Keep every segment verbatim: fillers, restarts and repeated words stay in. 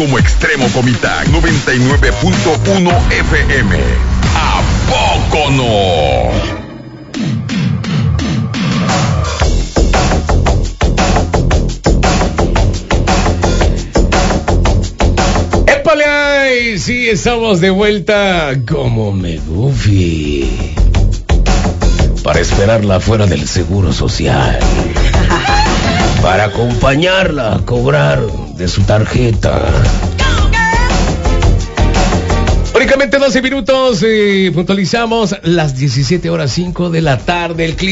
como Extremo Comitán noventa y nueve punto uno F M. ¿A poco no? ¡Épale! ¡Ay! Sí, estamos de vuelta como Megufi. Para esperarla fuera del Seguro Social. Para acompañarla a cobrar de su tarjeta. Únicamente doce minutos y puntualizamos las diecisiete horas cinco de la tarde. El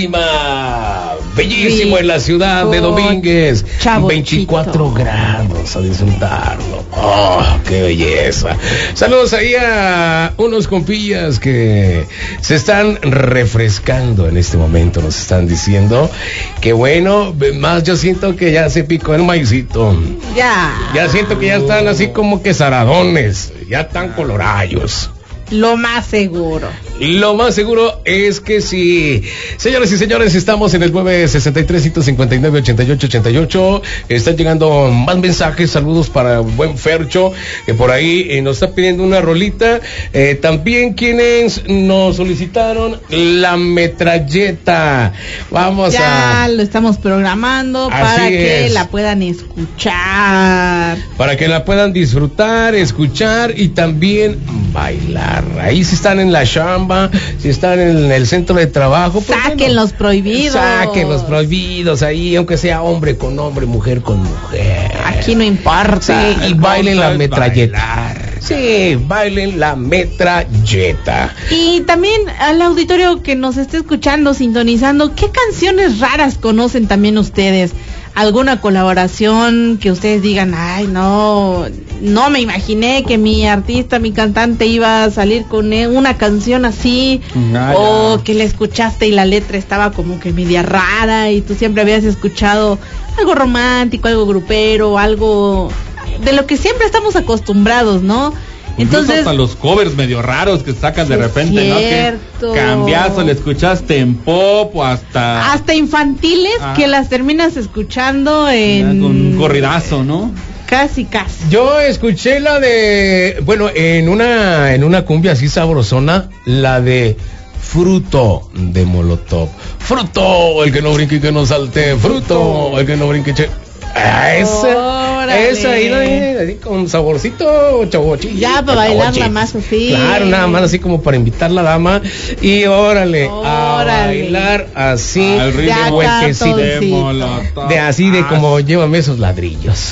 clima bellísimo sí. En la ciudad oh, de Domínguez. veinticuatro grados, a disfrutarlo. Oh, qué belleza. Saludos ahí a unos compillas que se están refrescando en este momento. Nos están diciendo que bueno, más yo siento que ya se picó el maicito. Ya. Ya siento que ya están así como que zaradones. Ya están colorayos. Lo más seguro. Lo más seguro es que sí. Señores y señores, estamos en el nueve sesenta y tres, ciento cincuenta y nueve, ochenta y ocho ochenta y ocho. Están llegando más mensajes. Saludos para el buen Fercho, que por ahí eh, nos está pidiendo una rolita. Eh, también quienes nos solicitaron la metralleta. Vamos ya a... lo estamos programando Así para que es. la puedan escuchar. Para que la puedan disfrutar, escuchar y también bailar. Ahí si están en la chamba, si están en el centro de trabajo, pues saquen bueno, los prohibidos. Saquen los prohibidos ahí, aunque sea hombre con hombre, mujer con mujer. Aquí no importa. Sí, y bailen la metralleta. Sí, bailen la metralleta. Y también al auditorio que nos esté escuchando, sintonizando, ¿qué canciones raras conocen también ustedes? ¿Alguna colaboración que ustedes digan, ay, no, no me imaginé que mi artista, mi cantante iba a salir con una canción así? Ah, o ya. Que la escuchaste y la letra estaba como que media rara y tú siempre habías escuchado algo romántico, algo grupero, algo de lo que siempre estamos acostumbrados, ¿no? Entonces, incluso hasta los covers medio raros que sacas de repente, cierto. ¿no? Que cambiazo, le escuchaste en pop o hasta... Hasta infantiles ah. que las terminas escuchando en... Con un corridazo, ¿no? Casi, casi. Yo escuché la de... Bueno, en una, en una cumbia así sabrosona, la de... Fruto de Molotov. Fruto, el que no brinque y que no salte. Fruto, el que no brinque... Che... Ah, esa, esa ahí, ahí con saborcito chavochi. Ya para bailarla más así. Claro, nada más así como para invitar a la dama y órale, órale. a bailar así, al ritmo huequecito, de, de así de como llévame esos ladrillos.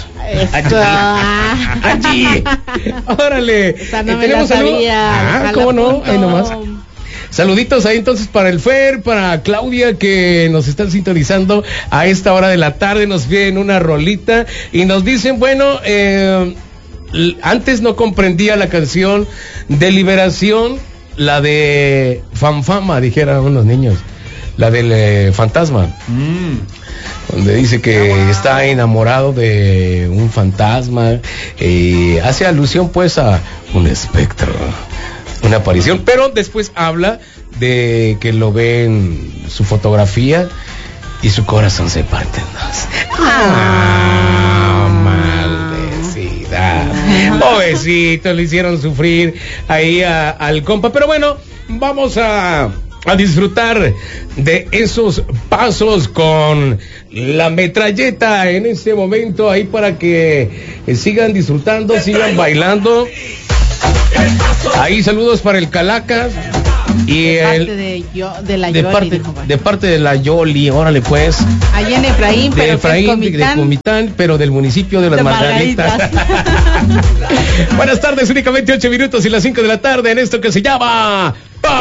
Allí, órale. Esa no me la sabía. Ah, cómo no, ahí nomás. Saluditos ahí entonces para el Fer, para Claudia que nos están sintonizando a esta hora de la tarde, nos piden una rolita y nos dicen, bueno, eh, antes no comprendía la canción de Liberación, la de Fanfama, dijeran unos niños, la del eh, fantasma, mm. donde dice que wow. está enamorado de un fantasma, eh, hace alusión pues a un espectro. Una aparición, pero después habla de que lo ve en su fotografía y su corazón se parte en dos. ¡Ah, maldecida! Pobrecito, le hicieron sufrir ahí a, al compa, pero bueno, vamos a, a disfrutar de esos pasos con la metralleta en este momento ahí para que eh, sigan disfrutando, sigan bailando. Ahí saludos para el Calacas y de el parte de, yo, de la de Yoli, parte, de parte de la Yoli, órale pues. Allá en Efraín, de pero Efraín, Comitán, de Comitán, pero del municipio de Las de Margaritas. Margaritas. Buenas tardes, únicamente ocho minutos y las cinco de la tarde en esto que se llama